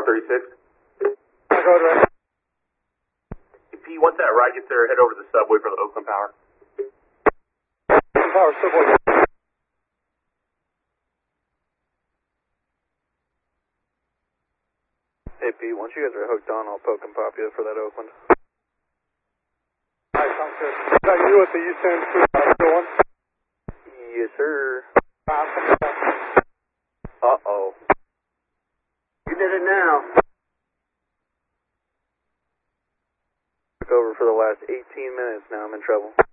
36. I'll go direct. P, once that ride gets there, head over to the subway for the Oakland Power. Power, subway. Hey, Pete, once you guys are hooked on, I'll poke and pop you for that Oakland. Alright, sounds good. Is that you at the U-turn to the one? Yes, sir. Uh-oh. You did it now. Took over for the last 18 minutes now. I'm in trouble.